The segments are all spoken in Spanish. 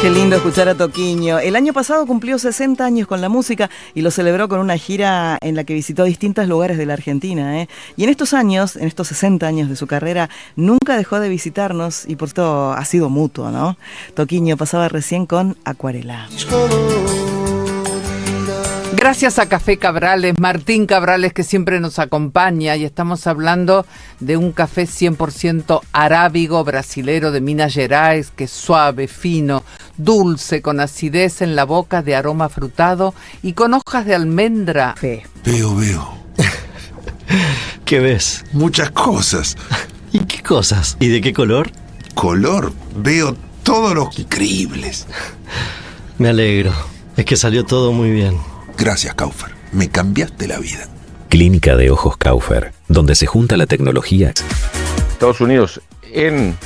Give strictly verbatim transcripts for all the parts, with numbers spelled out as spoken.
Qué lindo escuchar a Toquinho. El año pasado cumplió sesenta años con la música y lo celebró con una gira en la que visitó distintos lugares de la Argentina, ¿eh? Y en estos años, en estos sesenta años de su carrera, nunca dejó de visitarnos y por esto ha sido mutuo, ¿no? Toquinho pasaba recién con Acuarela. Gracias a Café Cabrales, Martín Cabrales, que siempre nos acompaña, y estamos hablando de un café cien por ciento arábigo brasilero de Minas Gerais, que es suave, fino, dulce, con acidez en la boca, de aroma frutado y con hojas de almendra. Veo, veo. ¿Qué ves? Muchas cosas. ¿Y qué cosas? ¿Y de qué color? Color. Veo todos los increíbles. Me alegro. Es que salió todo muy bien. Gracias, Kaufer. Me cambiaste la vida. Clínica de Ojos Kaufer, donde se junta la tecnología. Estados Unidos en...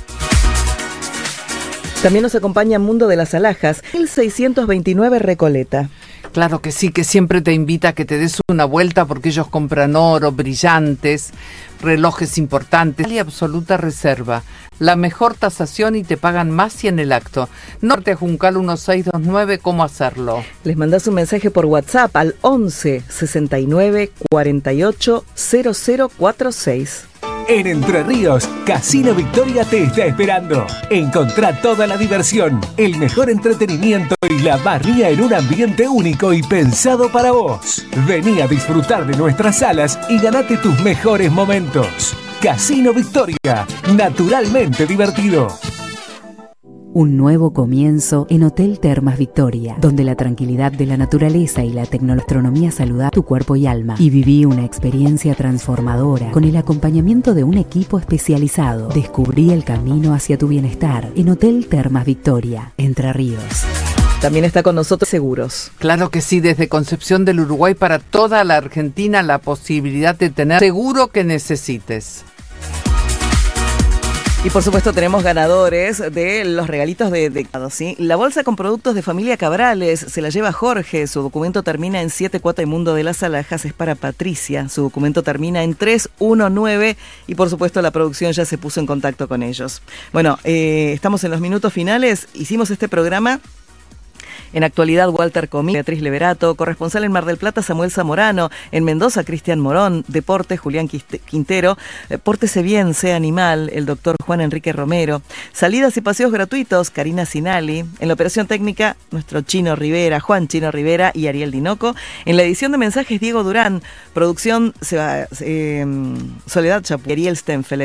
También nos acompaña Mundo de las Alhajas, mil seiscientos veintinueve Recoleta. Claro que sí, que siempre te invita a que te des una vuelta porque ellos compran oro, brillantes, relojes importantes y absoluta reserva. La mejor tasación y te pagan más si en el acto. Norte Juncal uno seis dos nueve, ¿cómo hacerlo? Les mandás un mensaje por WhatsApp al once sesenta y nueve cuarenta y ocho cero cero cuarenta y seis. En Entre Ríos, Casino Victoria te está esperando. Encontrá toda la diversión, el mejor entretenimiento y la barría en un ambiente único y pensado para vos. Vení a disfrutar de nuestras salas y ganate tus mejores momentos. Casino Victoria, naturalmente divertido. Un nuevo comienzo en Hotel Termas Victoria, donde la tranquilidad de la naturaleza y la tecnogastronomía saluda tu cuerpo y alma. Y viví una experiencia transformadora con el acompañamiento de un equipo especializado. Descubrí el camino hacia tu bienestar en Hotel Termas Victoria, Entre Ríos. También está con nosotros Seguros. Claro que sí, desde Concepción del Uruguay para toda la Argentina, la posibilidad de tener seguro que necesites. Y por supuesto tenemos ganadores de los regalitos de, de ¿sí? La bolsa con productos de familia Cabrales se la lleva Jorge, su documento termina en siete cuatro y Mundo de las Alhajas es para Patricia, su documento termina en tres uno nueve y por supuesto la producción ya se puso en contacto con ellos. Bueno, eh, estamos en los minutos finales, hicimos este programa. En actualidad, Walter Comí, Beatriz Leverato, corresponsal en Mar del Plata, Samuel Zamorano, en Mendoza, Cristian Morón, Deportes, Julián Quintero, Pórtese Bien, Sea Animal, el doctor Juan Enrique Romero, Salidas y Paseos Gratuitos, Karina Sinali, en la operación técnica, nuestro Chino Rivera, Juan Chino Rivera y Ariel Dinoco, en la edición de mensajes, Diego Durán, producción, eh, Soledad Chapu, Ariel Stenfeller.